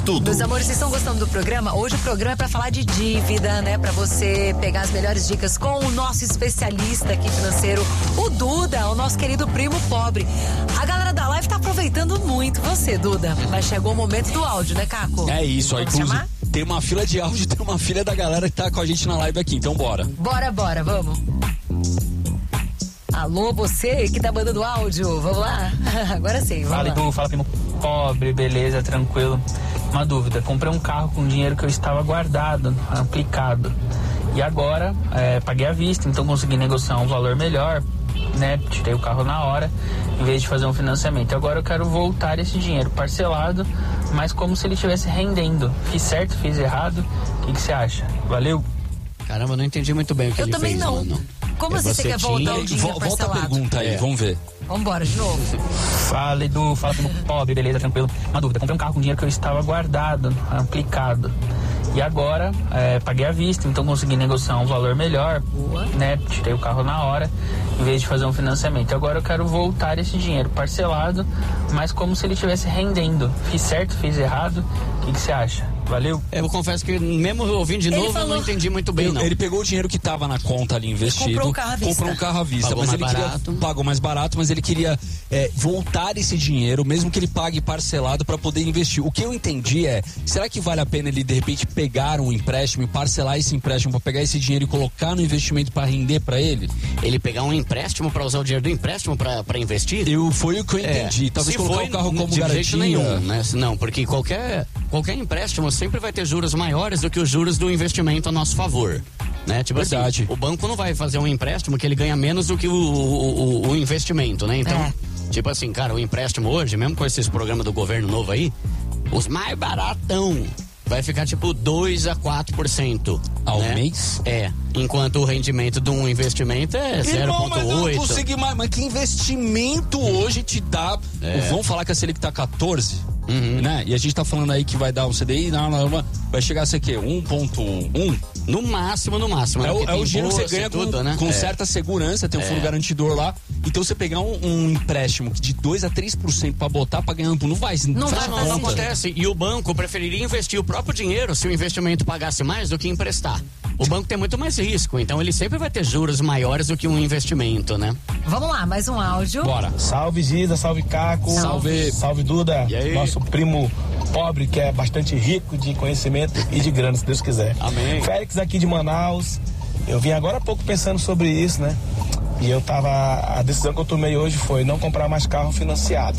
tudo. Meus amores, vocês estão gostando do programa? Hoje o programa é pra falar de dívida, né? Pra você pegar as melhores dicas com o nosso especialista aqui financeiro, o Duda, o nosso querido primo pobre. A galera da live tá aproveitando muito você, Duda. Mas chegou o momento do áudio, né, Caco? É isso, aí inclusive tem uma fila de áudio, tem uma fila da galera que tá com a gente na live aqui, então bora. Bora, vamos. Alô, você que tá mandando áudio, vamos lá? Agora sim, vamos lá. Fala, Edu, fala primo pobre, beleza, tranquilo. Uma dúvida, comprei um carro com dinheiro que eu estava guardado, aplicado. E agora, paguei à vista, então consegui negociar um valor melhor, né? Tirei o carro na hora, em vez de fazer um financiamento. Agora eu quero voltar esse dinheiro parcelado, mas como se ele estivesse rendendo. Fiz certo, fiz errado? O que você acha? Valeu! Caramba, não entendi muito bem o que ele fez. Eu também não. Mano. Como assim você quer voltar o dinheiro parcelado? Volta a pergunta aí, vamos ver. Vambora, de novo. Fala, Edu, fala primo pobre, beleza, tranquilo. Uma dúvida, comprei um carro com dinheiro que eu estava guardado, aplicado. E agora, paguei à vista, então consegui negociar um valor melhor, né? Tirei o carro na hora, em vez de fazer um financiamento. Agora eu quero voltar esse dinheiro parcelado, mas como se ele estivesse rendendo. Fiz certo, fiz errado? O que você acha? Valeu? Eu confesso que mesmo ouvindo de novo, eu não entendi muito bem, não. Ele pegou o dinheiro que estava na conta ali investido, comprou um carro à vista, pagou mas mais ele barato. Pagou mais barato, mas ele queria voltar esse dinheiro, mesmo que ele pague parcelado para poder investir. O que eu entendi será que vale a pena ele de repente pegar um empréstimo e parcelar esse empréstimo para pegar esse dinheiro e colocar no investimento para render para ele? Ele pegar um empréstimo para usar o dinheiro do empréstimo para investir? Foi o que eu entendi. Talvez colocar o carro como garantia. Jeito nenhum, né? Não, porque qualquer empréstimo sempre vai ter juros maiores do que os juros do investimento a nosso favor, né? Tipo verdade. Assim, o banco não vai fazer um empréstimo que ele ganha menos do que o investimento, né? Então, tipo assim, cara, o empréstimo hoje, mesmo com esses programas do governo novo aí, os mais baratão vai ficar tipo 2 a 4% ao né? mês? Enquanto o rendimento de um investimento é 0,8. Mas que investimento hoje te dá? Vamos falar que a Selic tá 14? Né? E a gente tá falando aí que vai dar um CDI, vai chegar a ser o quê? 1,1? No máximo. É o dinheiro que você ganha tudo, né? com certa segurança, tem um fundo garantidor lá. Então você pegar um empréstimo de 2 a 3% pra botar, pra ganhar não vai. Não acontece. E o banco preferiria investir o próprio dinheiro se o investimento pagasse mais do que emprestar. O banco tem muito mais risco, então ele sempre vai ter juros maiores do que um investimento, né? Vamos lá, mais um áudio. Bora. Salve Giza, salve Caco. Salve Duda. E aí? Nosso primo pobre, que é bastante rico de conhecimento e de grana, se Deus quiser. Amém. Félix aqui de Manaus. Eu vim agora há pouco pensando sobre isso, né? E a decisão que eu tomei hoje foi não comprar mais carro financiado.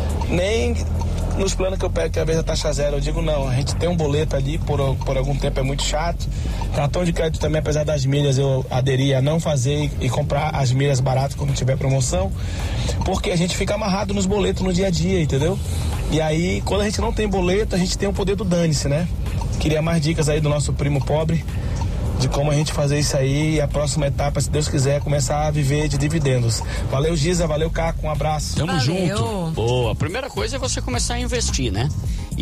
Nem nos planos que eu pego, que às vezes a taxa zero, eu digo não, a gente tem um boleto ali, por algum tempo é muito chato. Cartão de crédito também, apesar das milhas, eu aderi a não fazer e comprar as milhas baratas quando tiver promoção, porque a gente fica amarrado nos boletos no dia a dia, entendeu? E aí, quando a gente não tem boleto, a gente tem o poder do dane-se, né? Queria mais dicas aí do nosso primo pobre, de como a gente fazer isso aí e a próxima etapa, se Deus quiser, começar a viver de dividendos. Valeu, Giza, valeu, Caco, um abraço. Tamo junto. Boa, a primeira coisa é você começar a investir, né?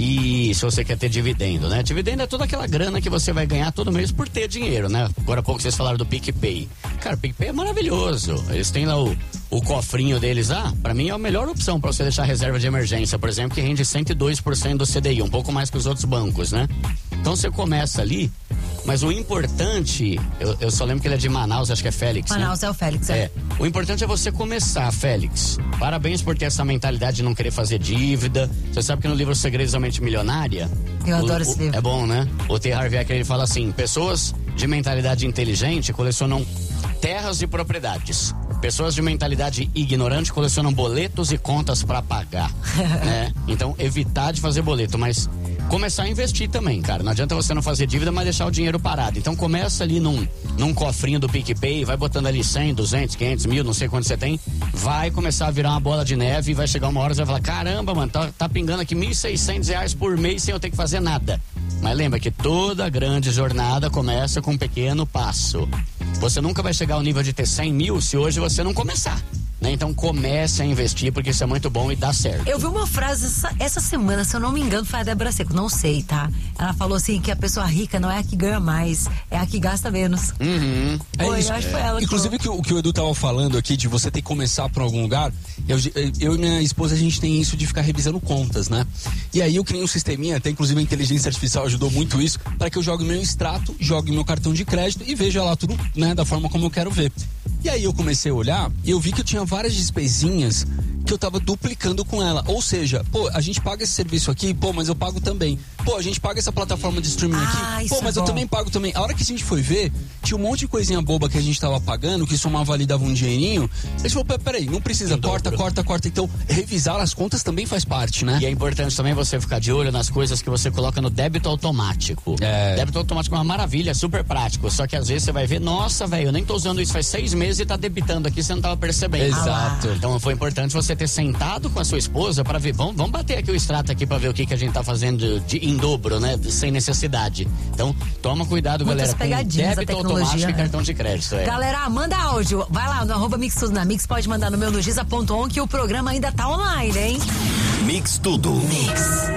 E se você quer ter dividendo, né? Dividendo é toda aquela grana que você vai ganhar todo mês por ter dinheiro, né? Agora há pouco vocês falaram do PicPay. Cara, o PicPay é maravilhoso. Eles têm lá o cofrinho deles lá. Pra mim é a melhor opção pra você deixar reserva de emergência, por exemplo, que rende 102% do CDI, um pouco mais que os outros bancos, né? Então você começa ali, mas o importante, eu só lembro que ele é de Manaus, acho que é Félix, Manaus, né? É o Félix, O importante é você começar, Félix. Parabéns por ter essa mentalidade de não querer fazer dívida. Você sabe que no livro Segredos da Mente Milionária, eu adoro esse livro. É bom, né? O T. Harv Eker, ele fala assim: pessoas de mentalidade inteligente colecionam terras e propriedades. Pessoas de mentalidade ignorante colecionam boletos e contas para pagar, né? Então, evitar de fazer boleto, mas começar a investir também, cara. Não adianta você não fazer dívida, mas deixar o dinheiro parado. Então, começa ali num cofrinho do PicPay, vai botando ali 100, 200, 500, 1000, não sei quanto você tem. Vai começar a virar uma bola de neve e vai chegar uma hora e você vai falar: caramba, mano, tá pingando aqui R$1.600 por mês sem eu ter que fazer nada. Mas lembra que toda grande jornada começa com um pequeno passo. Você nunca vai chegar ao nível de ter 100 mil se hoje você não começar. né? Então comece a investir, porque isso é muito bom e dá certo. Eu vi uma frase essa semana, se eu não me engano, foi a Débora Seco, não sei, tá? Ela falou assim, que a pessoa rica não é a que ganha mais, é a que gasta menos. É isso. Eu acho que foi ela. Inclusive o que o Edu tava falando aqui, de você ter que começar por algum lugar, eu e minha esposa, a gente tem isso de ficar revisando contas, né? E aí eu criei um sisteminha, até inclusive a inteligência artificial ajudou muito isso, para que eu jogue meu extrato, jogue meu cartão de crédito e veja lá tudo, né, da forma como eu quero ver. E aí eu comecei a olhar e eu vi que eu tinha várias despesinhas que eu tava duplicando com ela. Ou seja, pô, a gente paga esse serviço aqui, pô, mas eu pago também. Pô, a gente paga essa plataforma de streaming aqui, pô, mas eu também pago também. A hora que a gente foi ver, tinha um monte de coisinha boba que a gente tava pagando, que somava ali, dava um dinheirinho. A gente falou, peraí, não precisa, corta. Então, revisar as contas também faz parte, né? E é importante também você ficar de olho nas coisas que você coloca no débito automático. Débito automático é uma maravilha, super prático. Só que às vezes você vai ver, nossa, velho, eu nem tô usando isso faz 6 meses e tá debitando aqui, você não tava percebendo. Exato. Então foi importante você ter sentado com a sua esposa para ver, vamos bater aqui o extrato aqui para ver o que a gente tá fazendo em dobro, né? Sem necessidade. Então, toma cuidado, muitas galera, com débito automático e cartão de crédito. Galera, manda áudio, vai lá no @Mix Tudo na Mix, pode mandar no meu no Giza.on que o programa ainda tá online, hein? Mix Tudo. Mix.